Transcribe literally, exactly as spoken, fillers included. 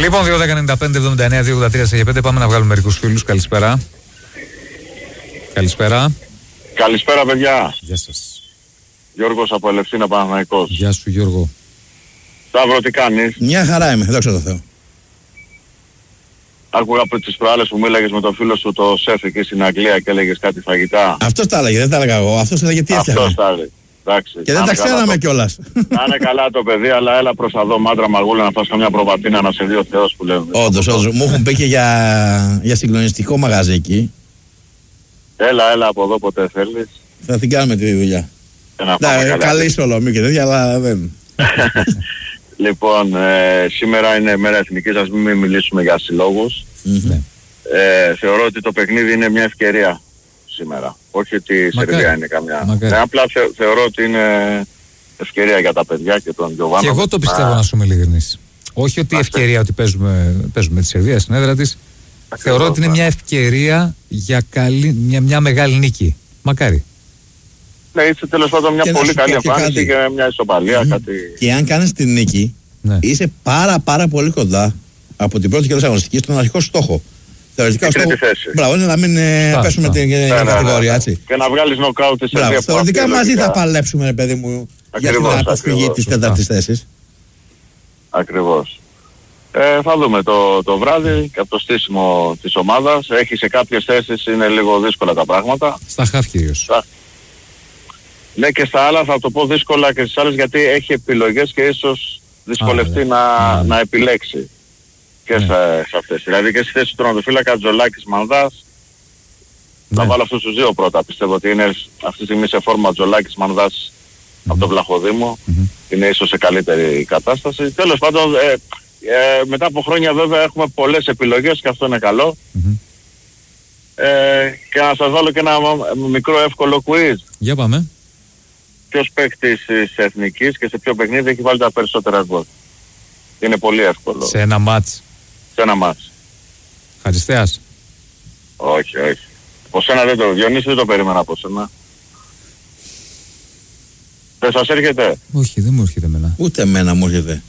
Λοιπόν, δύο δέκα ενενήντα πέντε εβδομήντα εννέα δύο ογδόντα τρία σαράντα πέντε. Πάμε να βγάλουμε μερικούς φίλους. Καλησπέρα. Καλησπέρα. Καλησπέρα, παιδιά. Γεια σας. Γιώργος από Ελευσίνα, Παναθηναϊκός. Γεια σου, Γιώργο. Σταύρο, τι κάνεις? Μια χαρά είμαι, δόξα τω Θεώ. Άκουγα από τις προάλλες που μίλαγες με τον φίλο σου το σεφ εκεί στην Αγγλία και έλεγες κάτι φαγητά. Αυτός τα έλεγε, δεν τα έλεγα εγώ. Αυτός έλεγε τι έφτιαχνε. Αυτός τα έλεγε. Εντάξει. Και δεν τα ξέραμε κιόλας. Να είναι καλά το παιδί, αλλά έλα προς τα δω μάντρα μαργούλα να φας καμιά προβατίνα να σε δει ο Θεός που λέμε. Όντως, όντως. Μου έχουν πει και για, για συγκλονιστικό μαγαζί εκεί. Έλα, έλα από εδώ ποτέ θέλεις. Θα την κάνουμε τη δουλειά. Ναι, καλή σολομή και τέτοια, αλλά δεν. Λοιπόν, ε, σήμερα είναι μέρα εθνικής, ας μην μιλήσουμε για συλλόγους. Mm-hmm. Ε, θεωρώ ότι το παιχνίδι είναι μια ευκαιρία σήμερα. Όχι ότι η Σερβία είναι καμιά. Ναι, απλά θε, θεωρώ ότι είναι ευκαιρία για τα παιδιά και τον Γιωβάνο. Και εγώ το πιστεύω, να, να σου είμαι ειλικρινής. Όχι ότι η ευκαιρία ότι παίζουμε, παίζουμε τη Σερβία στην έδρα της. Θεωρώ ότι είναι μια ευκαιρία για καλή, μια, μια μεγάλη νίκη. Μακάρι. Ναι, είσαι τέλος πάντων μια και πολύ καλή εμφάνιση και, και μια ισοπαλία. Mm-hmm. Κάτι... Και αν κάνεις την νίκη, ναι, είσαι πάρα πάρα πολύ κοντά από την πρώτη καιρός αγωνιστική στον αρχικό στόχο. Θεωρητικά ο στόχος, μπράβο, είναι να μην ε, πέσουμε την ναι, κατηγορία, έτσι. Και να βγάλεις νοκάουτ τη Σερβία. Θεωρητικά μαζί θα παλέψουμε, ρε παιδί μου, για την αποφυγή της τέταρτης θέσης. Ακριβώς. Ε, θα δούμε το, το βράδυ και από το στήσιμο της ομάδας. Έχει σε κάποιες θέσεις, είναι λίγο δύσκολα τα πράγματα. Στα χαφ κυρίως. Ναι, και στα άλλα θα το πω δύσκολα και στις άλλες γιατί έχει επιλογές και ίσως δυσκολευτεί Α, να, ναι. να επιλέξει και ναι. σε, σε αυτές. Δηλαδή και στη θέση του τερματοφύλακα Τζολάκης Μανδάς ναι. θα βάλω αυτούς τους δύο πρώτα. Πιστεύω ότι είναι αυτή τη στιγμή σε φόρμα Τζολάκης Μανδάς mm-hmm. από τον Βλαχοδήμο. Mm-hmm. Είναι ίσως σε καλύτερη κατάσταση. Τέλος πάντων, ε, ε, μετά από χρόνια βέβαια έχουμε πολλές επιλογές και αυτό είναι καλό. Mm-hmm. Ε, και να σας βάλω και ένα μικρό εύκολο quiz. Για πάμε. Ποιος παίκτης της εθνικής και σε ποιο παιχνίδι έχει βάλει τα περισσότερα γκολ? Είναι πολύ εύκολο. Σε ένα μάτς. Σε ένα μάτς. Χαριστέας. Όχι, όχι. Από σένα δεν το, Διονύση δεν το περίμενα από σένα. Δεν σας έρχεται? Όχι, δεν μου έρχεται εμένα. Ούτε εμένα μου έρχεται.